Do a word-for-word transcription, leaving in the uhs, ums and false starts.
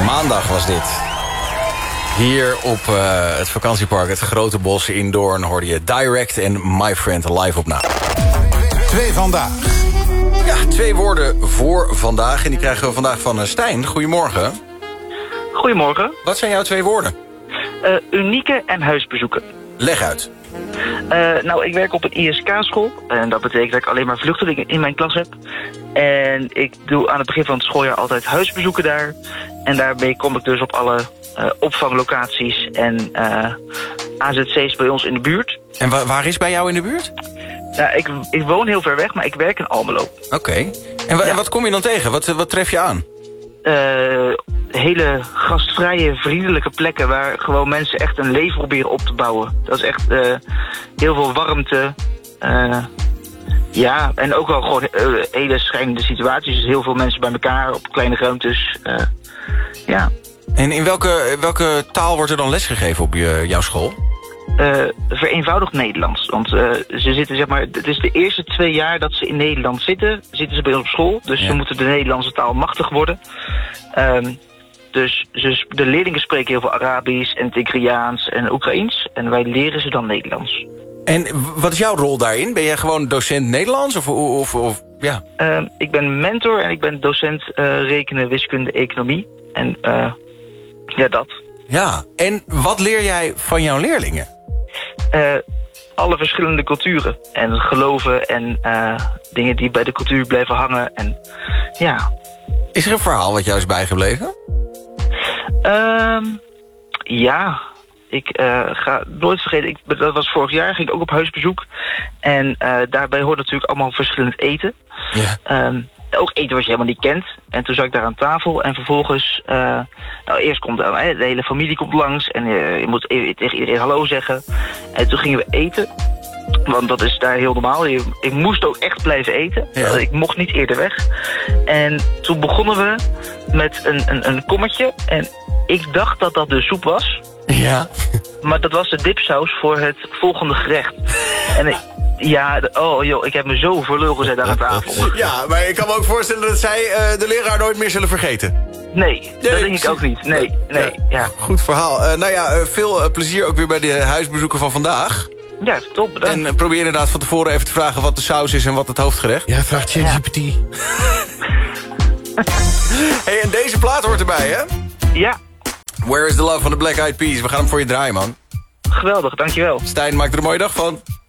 Maandag was dit. Hier op uh, het vakantiepark, het Grote Bos in Doorn, hoorde je Direct en My Friend live op na. Twee vandaag. Ja, twee woorden voor vandaag. En die krijgen we vandaag van uh, Stijn. Goedemorgen. Goedemorgen. Wat zijn jouw twee woorden? Uh, unieke en huisbezoeken. Leg uit. Uh, nou, ik werk op een I S K-school. En dat betekent dat ik alleen maar vluchtelingen in mijn klas heb. En ik doe aan het begin van het schooljaar altijd huisbezoeken daar. En daarmee kom ik dus op alle uh, opvanglocaties en uh, A Z C's bij ons in de buurt. En wa waar is bij jou in de buurt? Nou, ik, ik woon heel ver weg, maar ik werk in Almelo. Oké. Okay. En, wa ja. en wat kom je dan tegen? Wat, wat tref je aan? Uh, hele gastvrije, vriendelijke plekken waar gewoon mensen echt een leven proberen op te bouwen. Dat is echt uh, heel veel warmte. Uh, ja, en ook wel gewoon uh, hele schrijnende situaties. Dus heel veel mensen bij elkaar op kleine ruimtes. Uh, ja. En in welke, welke taal wordt er dan lesgegeven op je, jouw school? Uh, vereenvoudigd Nederlands. Want uh, ze zitten, zeg maar, het is de eerste twee jaar dat ze in Nederland zitten, zitten ze bij ons op school. Dus ja. ze moeten de Nederlandse taal machtig worden. Um, dus, dus de leerlingen spreken heel veel Arabisch en Tigriaans en Oekraïens. En wij leren ze dan Nederlands. En wat is jouw rol daarin? Ben jij gewoon docent Nederlands? Of, of, of, ja? Uh, ik ben mentor en ik ben docent uh, rekenen, wiskunde, economie. En uh, ja, dat. Ja, en wat leer jij van jouw leerlingen? Uh, alle verschillende culturen. En geloven en uh, dingen die bij de cultuur blijven hangen. En ja. Is er een verhaal wat jou is bijgebleven? Uh, ja. Ik uh, ga nooit vergeten, ik, dat was vorig jaar, ging ik ook op huisbezoek. En uh, daarbij hoort natuurlijk allemaal verschillend eten. Ja. Um, ook eten wat je helemaal niet kent. En toen zat ik daar aan tafel en vervolgens... Uh, nou, eerst komt uh, de hele familie komt langs en uh, je moet e tegen iedereen hallo zeggen. En toen gingen we eten. Want dat is daar heel normaal. Ik moest ook echt blijven eten. Ja. Ik mocht niet eerder weg. En toen begonnen we met een, een, een kommetje. En ik dacht dat dat de soep was. Ja. Maar dat was de dipsaus voor het volgende gerecht. En ik, ja, oh joh, ik heb me zo voor lul gezet aan tafel. Ja, maar ik kan me ook voorstellen dat zij uh, de leraar nooit meer zullen vergeten. Nee, nee dat denk ik ook niet. Nee, nee, ja. ja. Goed verhaal. Uh, nou ja, uh, veel uh, plezier ook weer bij de huisbezoeken van vandaag. Ja, top, bedankt. En uh, probeer inderdaad van tevoren even te vragen wat de saus is en wat het hoofdgerecht. Ja, vraagt ChatGPT. Ja. Hey, en deze plaat hoort erbij, hè? Ja. Where is the Love van de Black Eyed Peas? We gaan hem voor je draaien, man. Geweldig, dankjewel. Stijn, maak er een mooie dag van.